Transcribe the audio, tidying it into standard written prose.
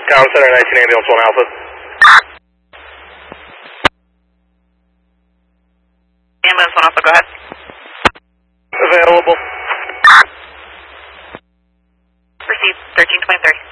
Town Center 19 Ambulance 1 Alpha. Ambulance 1 Alpha, go ahead. Available. Proceed, 1323.